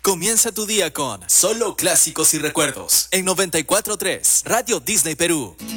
Comienza tu día con solo clásicos y recuerdos en 94.3 Radio Disney Perú.